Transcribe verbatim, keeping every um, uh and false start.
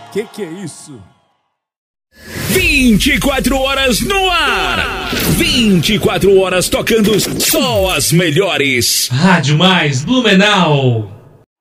Que que é isso? vinte e quatro horas no ar. vinte e quatro horas tocando só as melhores. Rádio Mais Blumenau.